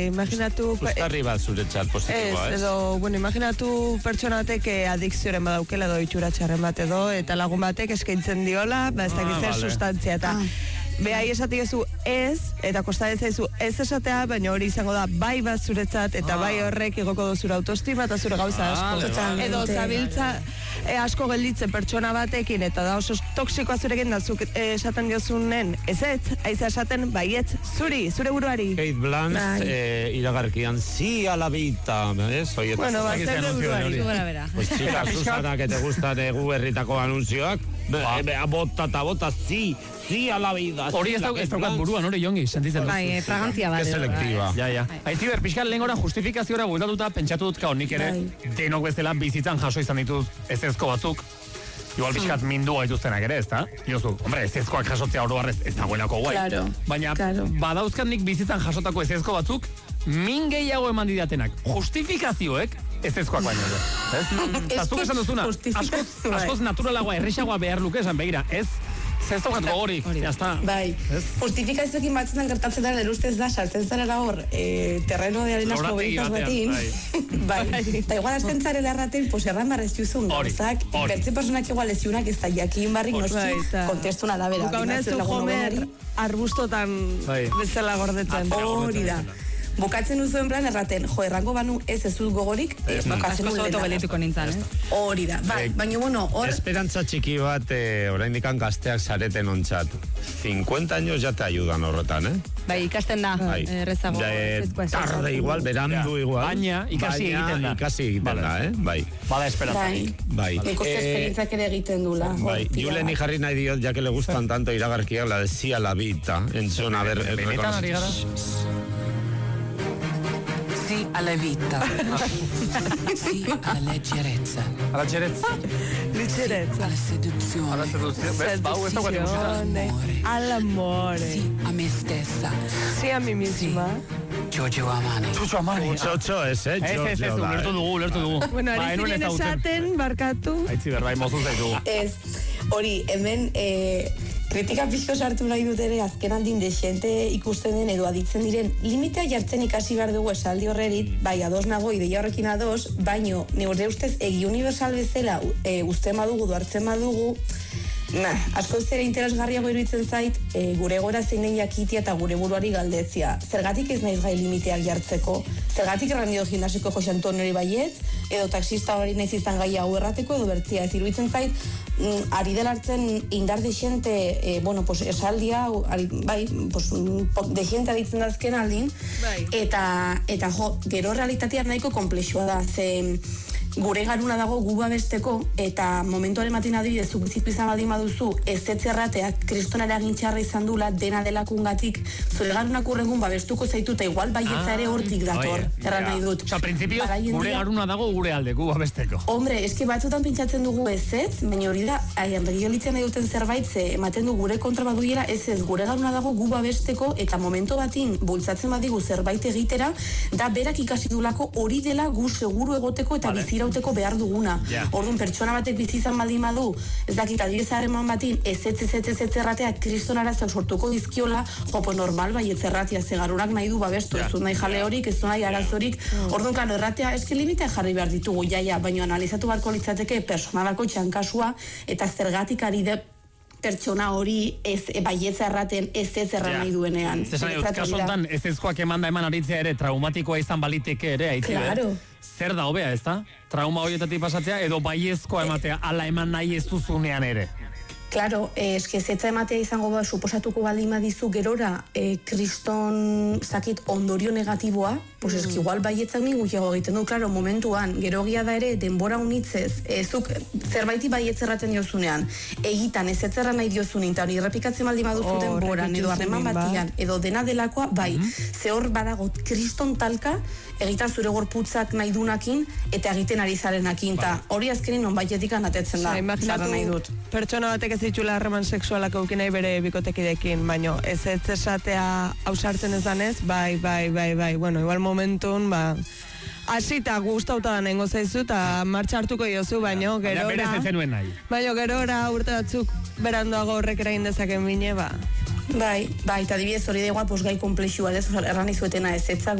imaginatu... Uztarri bat zuretzat positiboa, ez? Edo, bueno, imaginatu pertsona batek adikzioren badaukela edo itxura txarren bat edo, eta lagun batek eskaintzen diola, ez dakitzen sustantzia, eta behai esati gezu ez, eta kostatzen zaizu ez esatea, baina hori izango da bai bat zuretzat, eta bai horrek igoko zure autoestima eta zure gauza asko. Edo zabiltza asko gelditzen pertsona batekin, eta da oso toksikoa zurekin da zuk esaten diozunen, ez, aiza esaten baietz zure buruari. Kate Blanch, iragarkian, sí a la vida, ¿es? Bueno, va a ser de buruari. Pues chica, Susana, que te gustan gu herritako anunzioak, bota, sí a la vida. Hori ez daukat buruan, hori jongi, sentitzen dut. Bai, fragantzia bat. Que selectiva. Ja. Aitziber, pixkan lehengora justifikaziora bueltatuta pentsatu dut kao nik ere, denok bezala bizitzan jaso izan ditut ezezko batzuk. Igual pixkat mindu gaituztenak ere, ezta? Jozu, hombre, ezezkoak jasotzea oro barrez ez dagoelako guai. Claro. Baina, badauzkat nik bizitzan jasotako ezezko batzuk, min gehiago eman didatenak. Justifikazioek ezezkoak baino. Eta zuk esan duzuna, askoz naturalagoa, errexagoa behar luke esan, begira, ez daukat gogorik, jazta. Bai, justifikazoekin batzutan gertatzen da, ustez da, sartzen zara hor, terreno de arenas favoritas batin. Bai, eta igual azten zare darraten, pues erran barrez juzun gauzak, bertze personak igual leziunak ez da jakin barrik noski, kontestuna da bera. Bukaunez Homer arbustotan bezala gordetzen. Hori da. Bukatzen duzuen plan erraten, errango banu ez dut gogorik, bukatzen duen asko gelituko nintzen, Hori da, baina bueno, hor... Esperantza txiki bat, oraindikan gazteak zareten ontzat. 50 años ya te ayudan horretan, Bai, ikasten da, errezago. Tarde igual, berandu igual. Baina, ikasi egiten da. Bai. Bada esperantzarik. Bai. Ikoste esperientzak ere egiten dula. Bai, Juleni jarri nahi diot, ya que le gustan tanto iragarkiak, la de sí a la vida. Entzun, a ver... Benetan ari gara? Sì alla vita. Sì alla leggerezza. Alla leggerezza? Leggerezza. Alla seduzione. Alla seduzione. Bau, ez dagoen ikusten. All'amore. Sì a me stessa. Sì a mi misma. Giorgio Armani. Giorgio Armani. Txotxo, ez, Ez, ulertu dugu. Bueno, ari ziren esaten, barkatu. Aitziber, bai, mozuz zaitu. Ez, hori, hemen... kritika pixko sartu nahi dut ere azken aldin desente ikusten den edo aditzen diren limitea jartzen ikasi behar dugu esaldi horrerit, bai ados nago ideia horrekin ados, baino neurde ustez egi universal bezala uste madugu, duartzen madugu, asko zera interesgarriago iruditzen zait gure gora zein den jakitia eta gure buruari galdetzia. Zergatik ez naiz gai limiteak jartzeko? Zergatik errandio gimnasiko Jose Antonio hori baietz? Edo taxista hori naiz izan gai hau errateko edo bertzia? Ez iruditzen zait, ari delartzen indar desente, esaldia, bai, desente aditzen dazken aldin, eta gero realitatea nahiko komplexua da, ze gure garuna dago gu babesteko, eta momentuaren matin adibidez, zuk bizitu izan baldin baduzu, ez errateak kriston eragintxarra izan dula dena delakungatik, zure garunak urrengun babestuko zaitu, eta igual baietza ere hortik dator, erran nahi dut. Osa, prinsipioz, gure garuna dago gure alde, gu babesteko. Hombre, eski batzutan pentsatzen dugu ez, baina hori da, regio nahi duten zerbait, ze ematen du gure kontra baduiera, ez, gure garuna dago gu babesteko, eta momento batin bultzatzen badigu zerbait egitera, da berak ikasi dulako hori dela gu seguru egoteko eta bizirauteko behar duguna. Orduan, pertsona batek bizi izan baldin badu, ez dakit, adibidez harreman batin, ez erratea kriston arazoak sortuko dizkiola, normal bai ez erratia, ze garunak nahi du babestu, ez du nahi jale horik, ez du nahi arazorik, orduan, klaro, erratea, eski limitea jarri behar ditugu, baina analizatu barko litzateke persona bako txankasua, eta zergatik ari de pertsona hori baietza erraten ez erran nahi duenean. Kasu honetan, ezkoak eman aritzea ere traumatikoa izan baliteke ere, Claro. Zer da hobea, ez da? Trauma horietatik pasatzea edo baiezkoa ematea, ala eman nahi ez duzunean ere. Claro, eskezetza ematea izango suposatuko baldin badizu gerora kriston zakit ondorio negatiboa, pues eski igual baietzak mi gutxiago egiten du, claro, momentuan, gero egia da ere denbora unitzez, zuk zerbaiti baietz erraten diozunean, egitan ez etzerra nahi diozunin, eta hori errepikatzen baldin baduzu denboran, edo harreman batian, edo dena delakoa, bai, ze hor badago kriston talka, egitan zure gorputzak nahi dunakin, eta egiten ari zarenakin, eta hori azkenin non baitetikan atetzen da, zarra nahi dut. Pertsona batek ez ditula harreman seksualak eukin nahi bere bikotekidekin, baino ez esatea ausartzen ez danez, bai, bueno, igual momentun, hasita gustauta da nengo zaizu, eta martxa hartuko diozu, baino gerora... Berez ez zenuen nahi. Baino gerora urte batzuk beranduago horrek eragin dezaken bine, Bai, eta adibidez hori da igual, gai komplexua, erran izuetena ez